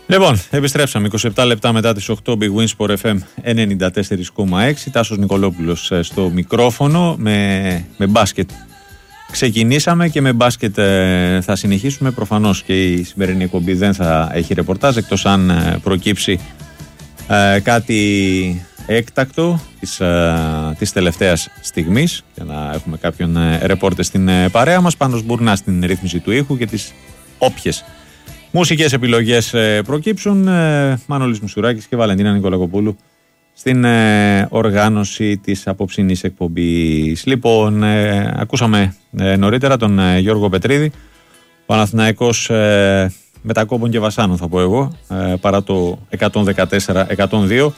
Λοιπόν, επιστρέψαμε 27 λεπτά μετά τις 8, Big Win Sport FM 94,6. Τάσος Νικολόπουλος στο μικρόφωνο, με μπάσκετ ξεκινήσαμε και με μπάσκετ θα συνεχίσουμε. Προφανώς και η σημερινή εκπομπή δεν θα έχει ρεπορτάζ, εκτός αν προκύψει κάτι έκτακτο της τελευταίας στιγμής, για να έχουμε κάποιον ρεπόρτερ στην παρέα μας. Πάνος Μπουρνά στην ρύθμιση του ήχου και τις όποιες μουσικές επιλογές προκύψουν. Μανώλης Μουσουράκης και Βαλεντίνα Νικολακοπούλου στην οργάνωση της απόψινής εκπομπής. Λοιπόν, ακούσαμε νωρίτερα τον Γιώργο Πετρίδη. Παναθηναϊκός μετακόπων και βασάνων, θα πω εγώ, παρά το 114-102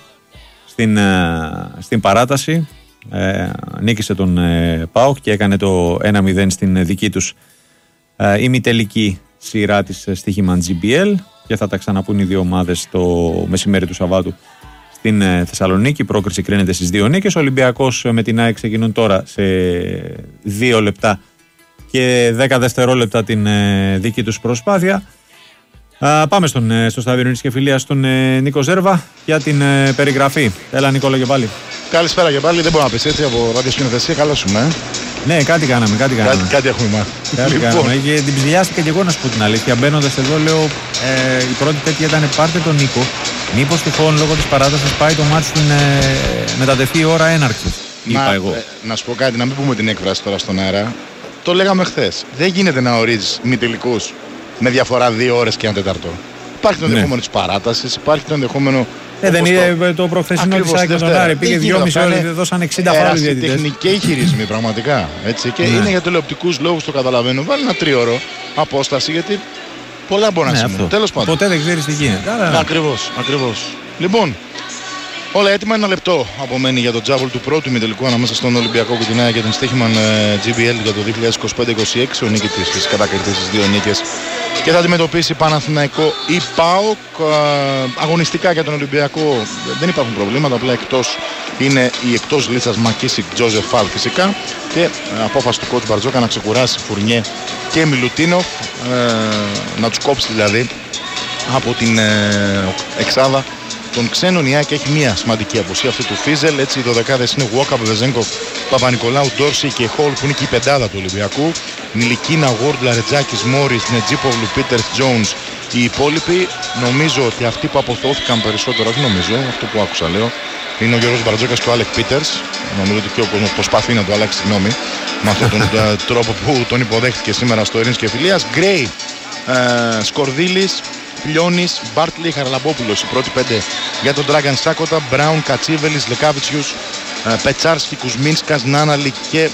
στην παράταση. Νίκησε τον ΠΑΟΚ και έκανε το 1-0 στην δική τους ημιτελική σειρά της στοίχημα GBL, και θα τα ξαναπούν οι δύο ομάδες το μεσημέρι του Σαββάτου στην Θεσσαλονίκη. Η πρόκριση κρίνεται στις 2 νίκες. Ο Ολυμπιακός με την ΑΕΚ ξεκινούν τώρα σε 2 λεπτά και 10 δευτερόλεπτα την δική τους προσπάθεια. Πάμε στο στάδιο Ειρήνης και Φιλίας, στον Νίκο Ζέρβα για την περιγραφή. Έλα Νικόλα και πάλι. Καλησπέρα και πάλι, δεν μπορώ να πεις έτσι από ραδιοσκηνοθεσία, καλά σου Ναι, κάτι κάναμε. Κάτι έχουμε μάθει. Λοιπόν. Και την ψηλιάστηκα και εγώ, να σου πω την αλήθεια. Μπαίνοντας εδώ, λέω, η πρώτη τέτοια ήταν πάρτε τον Νίκο. Μήπως τυχόν λόγω της παράτασης πάει το μάτι στην μετατεθεί η ώρα έναρξης. Είπα εγώ. Να σου πω κάτι, να μην πούμε την έκφραση τώρα στον αέρα. Το λέγαμε χθες. Δεν γίνεται να ορίζεις ημιτελικούς με διαφορά 2 ώρες και 1 τέταρτο. Υπάρχει το ενδεχόμενο της παράτασης, υπάρχει το ενδεχόμενο. Δεν είναι το προχθεσινό της ΑΕΚ με τον Άρη. Πήγε 2,5 ώρες, δώσαν 60 φάουλ διαιτητές. Τεχνικοί χειρισμοί πραγματικά. Έτσι. Και είναι για τηλεοπτικούς λόγους, το καταλαβαίνω. Βάλει ένα 3ωρο απόσταση, γιατί πολλά μπορεί να συμβούν. Τέλος πάντων. Ποτέ δεν ξέρεις τι γίνεται. Ακριβώς. Λοιπόν, όλα έτοιμα. 1 λεπτό απομένει για το τζάμπολ του πρώτου ημιτελικού ανάμεσα στον Ολυμπιακό και την ΑΕΚ για την στοίχημαν GBL για το 2025-26. Ο νικητής φυσικά θα κερδίσει τις 2 νίκες και θα αντιμετωπίσει Παναθηναϊκό ή ΠΑΟΚ. Αγωνιστικά για τον Ολυμπιακό δεν υπάρχουν προβλήματα, απλά είναι η εκτός λίστας Μακίσικ, Τζόζεφ Φαλ φυσικά, και απόφαση του κότς Μπαρτζόκα να ξεκουράσει Φουρνιέ και Μιλουτίνοφ, να τους κόψει δηλαδή από την εξάδα των ξένων. Η ΑΕΚ έχει μια σημαντική απουσία, αυτή του Φίζελ. Έτσι, οι 12 είναι Γουόκα, Βεζέγκοφ, Παπα-Νικολάου, Ντόρση και Χολ, που είναι και η πεντάδα του Ολυμπιακού. Νιλικίνα, Γουόρντ, Λαρετζάκης, Μόρις, Νετζίπογλου, Πίτερς, Τζόουνς. Οι υπόλοιποι, νομίζω ότι αυτοί που αποθώθηκαν περισσότερο, όχι νομίζω, αυτό που άκουσα λέω, είναι ο Γιώργος Μπαρτζόκας και ο Άλεκ Πίτερς. Νομίζω ότι και ο κόσμος προσπαθεί να το αλλάξει γνώμη με αυτόν τον τρόπο που τον υποδέχτηκε σήμερα στο Ειρήνης και Φιλίας. Γκρέι, Σκορδίλης, Λιώνης, Μπάρτλι, Χαραλαμπόπουλος, οι πρώτοι 5 για τον Ντράγκαν Σάκοτα, Μπράουν, Κατσίβελης, Λεκάβιτσιους, Πετσάρσκι, Κουσμίνσκας, Νάναλι και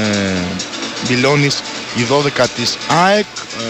Μπιλώνης, η 12 της ΑΕΚ,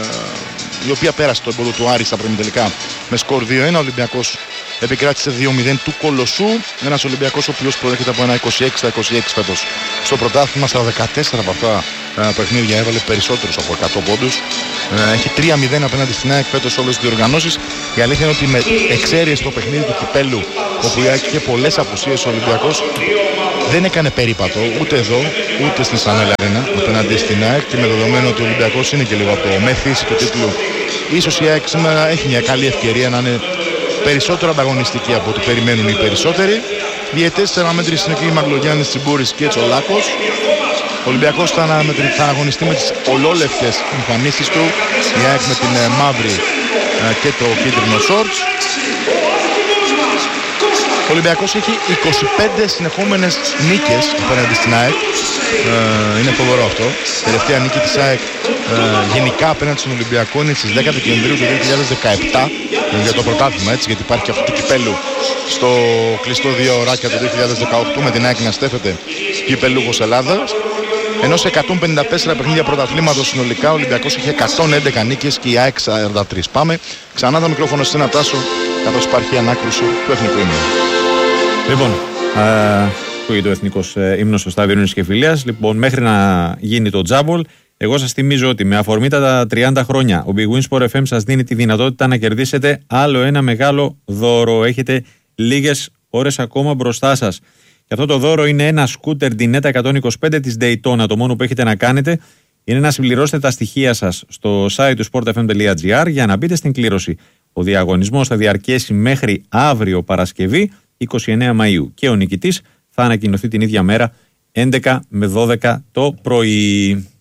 η οποία πέρασε το εμπόδιο του Άρη στα προημιτελικά με σκορ 2-1. Ο Ολυμπιακός επικράτησε 2-0 του Κολοσσού. Ένας Ολυμπιακός ο οποίος προέρχεται από ένα 26-26 φέτος στο πρωτάθλημα. Στα 14 από αυτά παιχνίδια έβαλε περισσότερους από 100 πόντους. Έχει 3-0 απέναντι στην ΑΕΚ φέτος όλες τις διοργανώσεις. Η αλήθεια είναι ότι με εξαίρεση το παιχνίδι του κυπέλου, όπου η ΑΕΚ είχε πολλές απουσίες, ο Ολυμπιακός δεν έκανε περίπατο ούτε εδώ ούτε στην Σανέλ Αρένα απέναντι στην ΑΕΚ, και με δεδομένο ότι ο Ολυμπιακός είναι και λίγο από το μεθύσι του τίτλου, ίσως η ΑΕΚ σήμερα έχει μια καλή ευκαιρία να είναι περισσότερο ανταγωνιστική από ό,τι περιμένουν οι περισσότεροι. Διαιτές της αναμέτρησης είναι και η Μαγλογιάννης, Τσιμπούρης και Τσολάκος. Ο Ολυμπιακός θα αγωνιστεί με τις ολόλευτες εμφανίσεις του, η ΑΕΚ με την μαύρη και το κίτρινο σόρτς. Ο Ολυμπιακός έχει 25 συνεχόμενες νίκες απέναντι στην ΑΕΚ. Είναι φοβερό αυτό. Τελευταία νίκη της ΑΕΚ γενικά απέναντι στον Ολυμπιακό είναι στις 10 Δεκεμβρίου του 2017 για το πρωτάθλημα, έτσι, γιατί υπάρχει και αυτό του κυπέλου στο κλειστό 2 ωράκια το 2018 με την ΑΕΚ να στέφεται κυπελούχος Ελλάδας. Ενώ σε 154 παιχνίδια πρωταθλήματος συνολικά ο Ολυμπιακός είχε 111 νίκες και η ΑΕΚ 43. Πάμε ξανά το μικρόφωνο σε ένα Τάσο, καθώς υπάρχει η ανάκρουση του εθνικού ύμνου. Λοιπόν, ακούγεται ο εθνικός ύμνος στο στάδιο Ειρήνης και Φιλίας. Λοιπόν, μέχρι να γίνει το τζάμπολ, εγώ σας θυμίζω ότι με αφορμή τα 30 χρόνια ο Big Win Sport FM σας δίνει τη δυνατότητα να κερδίσετε άλλο ένα μεγάλο δώρο. Έχετε λίγες ώρες ακόμα μπροστά σας. Και αυτό το δώρο είναι ένα σκούτερ Dinetta 125 της Daytona. Το μόνο που έχετε να κάνετε είναι να συμπληρώσετε τα στοιχεία σας στο site του sportfm.gr για να μπείτε στην κλήρωση. Ο διαγωνισμός θα διαρκέσει μέχρι αύριο Παρασκευή 29 Μαΐου και ο νικητής θα ανακοινωθεί την ίδια μέρα 11 με 12 το πρωί.